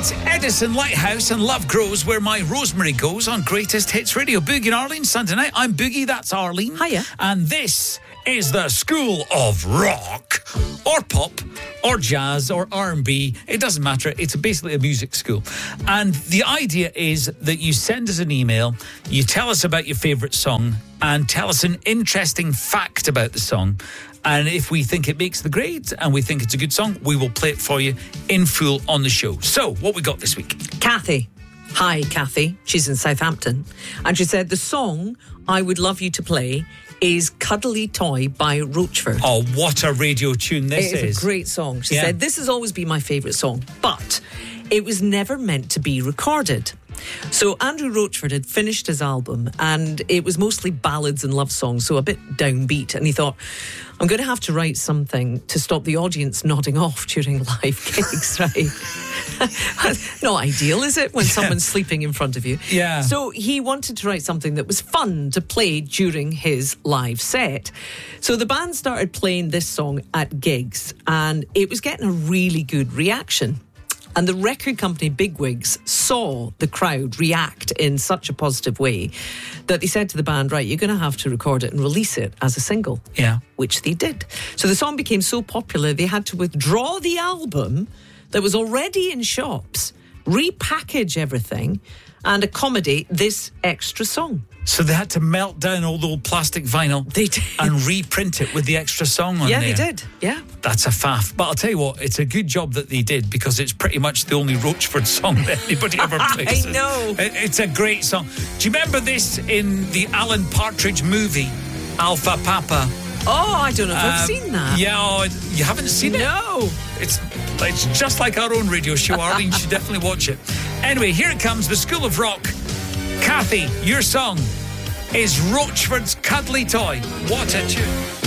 It's Edison Lighthouse and Love Grows Where My Rosemary Goes on Greatest Hits Radio. Boogie and Arlene, Sunday night. I'm Boogie, that's Arlene. Hiya. And this is the School of Rock, or pop, or jazz, or R&B. It doesn't matter. It's basically a music school. And the idea is that you send us an email, you tell us about your favourite song, and tell us an interesting fact about the song. And if we think it makes the grade and we think it's a good song, we will play it for you in full on the show. So, what we got this week? Kathy. Hi, Kathy. She's in Southampton. And she said, the song I would love you to play is Cuddly Toy by Roachford. Oh, what a radio tune this is. It is a great song. She said, this has always been my favourite song, but it was never meant to be recorded. So Andrew Roachford had finished his album and it was mostly ballads and love songs, so a bit downbeat. And he thought, I'm going to have to write something to stop the audience nodding off during live gigs, right? Not ideal, is it, when someone's sleeping in front of you? Yeah. So he wanted to write something that was fun to play during his live set. So the band started playing this song at gigs and it was getting a really good reaction. And the record company bigwigs saw the crowd react in such a positive way that they said to the band, right, you're going to have to record it and release it as a single. Yeah. Which they did. So the song became so popular, they had to withdraw the album that was already in shops, repackage everything, and accommodate this extra song. So they had to melt down all the old plastic vinyl. They did. And reprint it with the extra song on there. Yeah, they did. Yeah. That's a faff. But I'll tell you what, it's a good job that they did because it's pretty much the only Roachford song that anybody ever plays. I know. It's a great song. Do you remember this in the Alan Partridge movie, Alpha Papa? Oh, I don't know if I've seen that. Yeah, you haven't seen it? No. It's just like our own radio show. Arlene should definitely watch it. Anyway, here it comes, the School of Rock. Kathy, your song is Roachford's Cuddly Toy. What a tune.